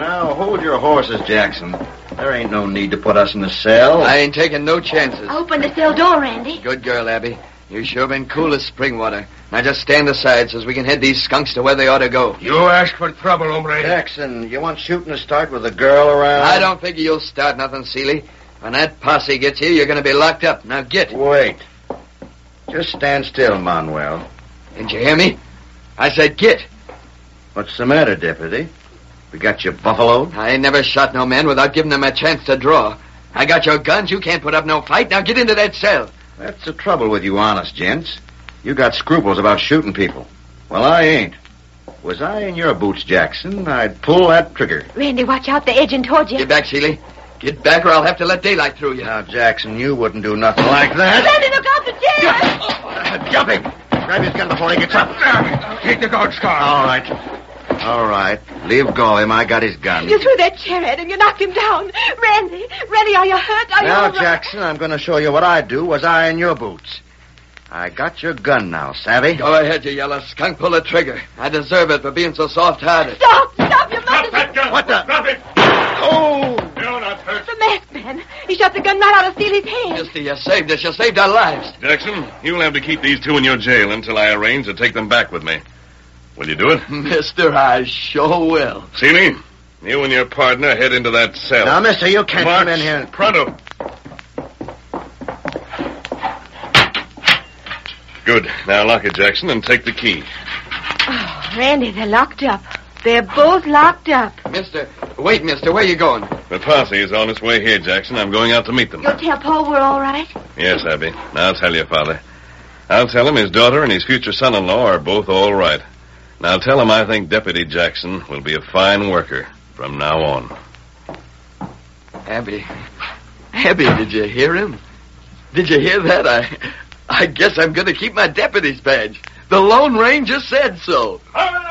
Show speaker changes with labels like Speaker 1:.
Speaker 1: Now, hold your horses, Jackson. There ain't no need to put us in the cell.
Speaker 2: I ain't taking no chances.
Speaker 3: Open the cell door, Randy.
Speaker 2: Good girl, Abby. You sure been cool as spring water. Now just stand aside so we can head these skunks to where they ought to go.
Speaker 4: You ask for trouble, hombre.
Speaker 1: Jackson, you want shooting to start with a girl around?
Speaker 2: I don't figure you'll start nothing, Seeley. When that posse gets here, you're going to be locked up. Now get.
Speaker 1: Wait. Just stand still, Manuel.
Speaker 2: Didn't you hear me? I said get.
Speaker 1: What's the matter, Deputy? We got you buffaloed?
Speaker 2: I ain't never shot no man without giving them a chance to draw. I got your guns. You can't put up no fight. Now get into that cell.
Speaker 1: That's the trouble with you honest gents. You got scruples about shooting people. Well, I ain't. Was I in your boots, Jackson, I'd pull that trigger.
Speaker 3: Randy, watch out. They're edging toward you.
Speaker 2: Get back, Seeley. Get back or I'll have to let daylight through you.
Speaker 1: Now, Jackson, you wouldn't do nothing like that.
Speaker 3: Randy, look out the chair!
Speaker 1: Jump him! Grab his gun before he gets up.
Speaker 4: Take the guard scar.
Speaker 1: All right. All right. Leave go him. I got his gun.
Speaker 3: You threw that chair at him. You knocked him down. Randy, are you hurt? Are you
Speaker 1: Now,
Speaker 3: all right?
Speaker 1: Jackson, I'm going to show you what I'd do was I in your boots. I got your gun now, savvy?
Speaker 2: Go ahead, you yellow skunk. Pull the trigger. I deserve it for being so soft-hearted.
Speaker 3: Stop! You must
Speaker 4: Drop that gun.
Speaker 1: What the?
Speaker 4: Drop it.
Speaker 1: Oh!
Speaker 4: You're not hurt.
Speaker 3: The masked man. He shot the gun right out of Seeley's hand.
Speaker 2: Mister, you saved us. You saved our lives.
Speaker 5: Jackson, you'll have to keep these two in your jail until I arrange to take them back with me. Will you do it?
Speaker 2: Mister, I sure will.
Speaker 5: Seeley, you and your partner head into that cell.
Speaker 1: Now, mister, you can't
Speaker 5: March.
Speaker 1: come in here.
Speaker 5: Pronto. Good. Now lock it, Jackson, and take the key.
Speaker 3: Oh, Randy, they're locked up. They're both locked up.
Speaker 2: Mister, wait, mister. Where you going?
Speaker 5: The posse is on its way here, Jackson. I'm going out to meet them.
Speaker 3: You'll tell Paul we're all right?
Speaker 5: Yes, Abby. Now I'll tell your father. I'll tell him his daughter and his future son-in-law are both all right. And I'll tell him I think Deputy Jackson will be a fine worker from now on.
Speaker 2: Abby, did you hear him? Did you hear that? I guess I'm going to keep my deputy's badge. The Lone Ranger said so.
Speaker 4: Hurry!